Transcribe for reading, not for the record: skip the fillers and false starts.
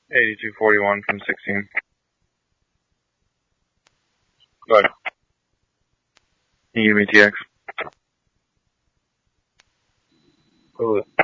8241 from 16. Go ahead. Can you give me TX?